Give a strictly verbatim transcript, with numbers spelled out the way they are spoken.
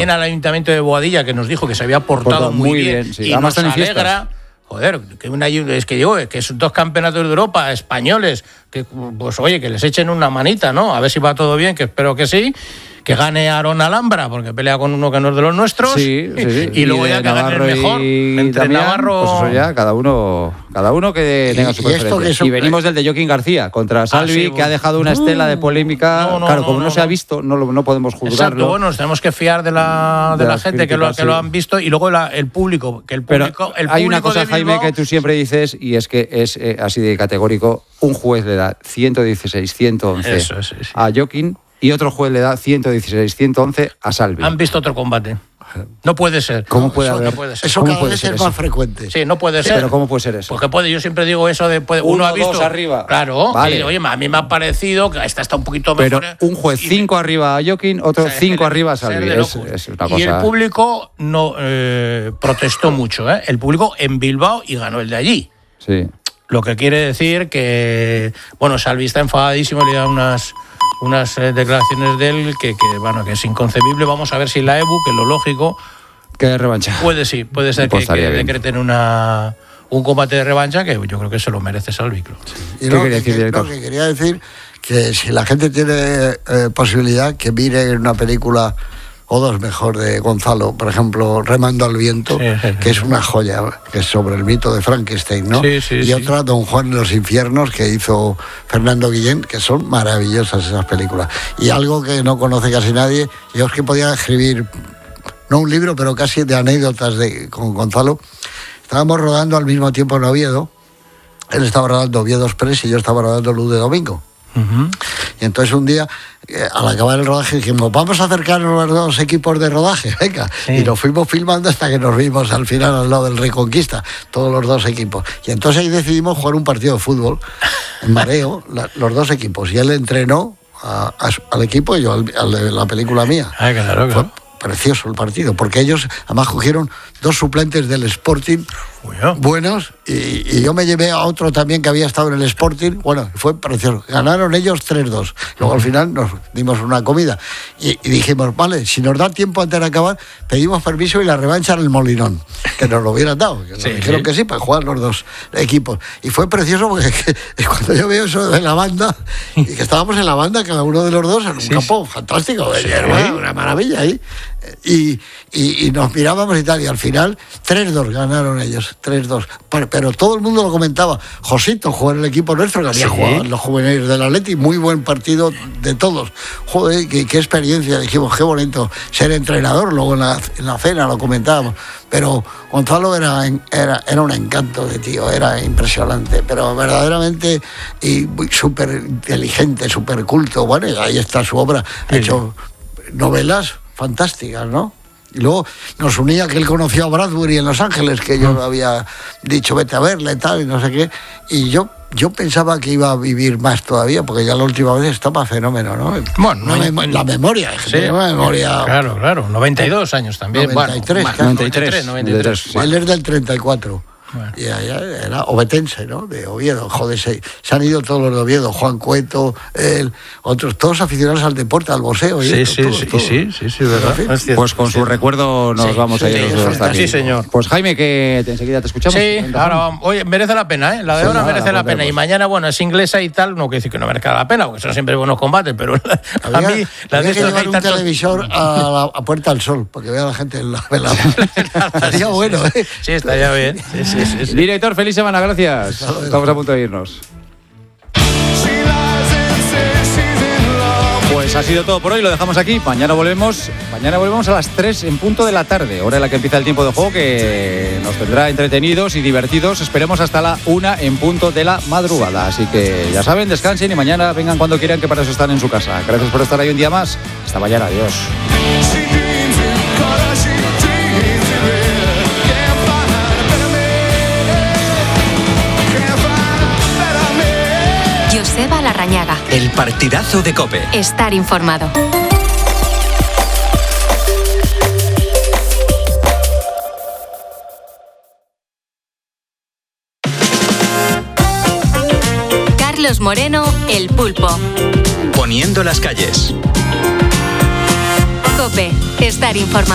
en el Ayuntamiento de Boadilla, que nos dijo que se había portado muy, muy bien, bien sí. Y además nos alegra. Joder, que una, es que digo, que son dos campeonatos de Europa españoles, que pues oye, que les echen una manita, ¿no? A ver si va todo bien, que espero que sí. Que gane Aaron Alhambra, porque pelea con uno que no es de los nuestros. Sí, sí, sí. Y, y luego ya que gane el mejor. Entre Damián, Navarro. Pues eso ya, cada uno, cada uno que tenga y, su preferencia. Y, y venimos del de Joaquín García contra Salvi, ah, sí, bueno. que ha dejado una estela de polémica. No, no, claro, no, como no, no se ha visto, no, lo, no podemos juzgarlo. Exacto, bueno, nos tenemos que fiar de la, de de la gente críticas, que, lo, que sí. lo han visto. Y luego la, el público. Que el público Pero el hay público una cosa, Jaime, que tú siempre dices, y es que es eh, así de categórico. Un juez le da ciento dieciséis, ciento once eso, sí, sí. a Joaquín. Y otro juez le da ciento dieciséis, ciento once a Salvi. Han visto otro combate. No puede ser. ¿Cómo puede eso, haber? No puede ser. Eso cada vez es más frecuente. Sí, no puede sí, ser. Pero ¿cómo puede ser eso? Porque puede, yo siempre digo eso de puede, uno, uno ha visto dos arriba. Claro. Vale. Y, oye, a mí me ha parecido que esta está un poquito pero mejor. Pero un juez cinco arriba a Joaquín, otro cinco arriba a Salvi. Es, es una cosa. Y el público no eh, protestó mucho, ¿eh? El público en Bilbao y ganó el de allí. Sí. Lo que quiere decir que, bueno, Salvi está enfadadísimo, le da unas unas eh, declaraciones de él que, que, bueno, que es inconcebible. Vamos a ver si la E B U, que es lo lógico, que revancha. Puede sí, puede ser pues que, que decreten una un combate de revancha que yo creo que se lo merece Salvi. Sí. Y lo, ¿Qué quería decir, director? Lo que quería decir que si la gente tiene eh, posibilidad que mire una película o dos mejor de Gonzalo, por ejemplo, Remando al viento, sí, sí, que sí. es una joya, que es sobre el mito de Frankenstein, ¿no? Sí, sí, y sí. otra, Don Juan en los infiernos, que hizo Fernando Guillén, que son maravillosas esas películas. Y algo que no conoce casi nadie, yo es que podía escribir, no un libro, pero casi de anécdotas de, con Gonzalo. Estábamos rodando al mismo tiempo en Oviedo, él estaba rodando Oviedo Express y yo estaba rodando Luz de Domingo. Uh-huh. Y entonces un día, eh, al acabar el rodaje, dijimos, vamos a acercarnos los dos equipos de rodaje, venga. Sí. Y nos fuimos filmando hasta que nos vimos al final al lado del Reconquista, todos los dos equipos. Y entonces ahí decidimos jugar un partido de fútbol, en mareo, la, los dos equipos. Y él entrenó a, a, al equipo y yo al, al de la película mía. Ah, claro, claro. Fue precioso el partido, porque ellos además cogieron dos suplentes del Sporting bueno. buenos y, y yo me llevé a otro también que había estado en el Sporting. Bueno, fue precioso. Ganaron ellos tres dos. Luego al final nos dimos una comida y, y dijimos, vale, si nos da tiempo antes de acabar, pedimos permiso y la revancha en el Molinón, que nos lo hubieran dado. Que nos sí, dijeron sí. que sí, para jugar los dos equipos. Y fue precioso porque que, cuando yo veo eso de la banda, y que estábamos en la banda, cada uno de los dos, en un sí, campo sí. fantástico, sí, una, una maravilla ahí. Y, y, y nos mirábamos y tal, y al final tres dos ganaron ellos, tres dos. Pero, pero todo el mundo lo comentaba. Josito jugó en el equipo nuestro, que había ¿Sí? jugado en los juveniles del Atleti, muy buen partido de todos. Joder, qué, qué experiencia, dijimos, qué bonito ser entrenador, luego en la, en la cena lo comentábamos. Pero Gonzalo era, era, era un encanto de tío, era impresionante, pero verdaderamente y súper inteligente, súper culto. Bueno, y ahí está su obra, ha hecho novelas fantásticas, ¿no? Y luego nos unía que él conoció a Bradbury en Los Ángeles, que yo le había dicho vete a verle tal y no sé qué, y yo yo pensaba que iba a vivir más todavía, porque ya la última vez estaba fenómeno, ¿no? Bueno, no, no, la memoria, sí, una memoria. Claro, claro, noventa y dos años también. noventa y tres, bueno, claro. noventa y tres, noventa y tres. Sí. Él es del treinta y cuatro. Bueno. Y allá era obetense, ¿no? De Oviedo, joder, se, se han ido todos los de Oviedo, Juan Cueto, él, otros, todos aficionados al deporte, al boxeo. Sí, esto, sí, todo, sí, todo. sí, sí, sí, verdad. En fin, pues con su recuerdo nos sí, vamos sí, a ir sí, los dos hasta aquí. Sí, señor. Pues Jaime, que enseguida te escuchamos. Sí, ahora vamos. Oye, merece la pena, ¿eh? La de sí, ahora nada, merece la pena. Y mañana, bueno, es inglesa y tal, no quiere decir que no merezca la pena, porque son siempre buenos combates, pero a había, mí la había de que estos llevar un tantos... televisor a, la, a Puerta al Sol, porque vea la gente en la velada. Estaría bueno, ¿eh? Sí, estaría bien. Sí, sí, sí, sí. Director, feliz semana, gracias. Estamos a punto de irnos. Pues ha sido todo por hoy, lo dejamos aquí. Mañana volvemos, mañana volvemos a las tres en punto de la tarde, hora en la que empieza el tiempo de juego, que nos tendrá entretenidos y divertidos. Esperemos hasta la una en punto de la madrugada. Así que ya saben, descansen y mañana vengan cuando quieran, que para eso están en su casa. Gracias por estar ahí un día más. Hasta mañana, adiós. Joseba Larrañaga. El partidazo de COPE. Estar informado. Carlos Moreno, El Pulpo. Poniendo las calles. COPE. Estar informado.